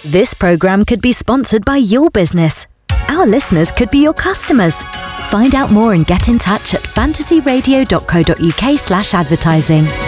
This programme could be sponsored by your business. Our listeners could be your customers. Find out more and get in touch at fantasyradio.co.uk/advertising.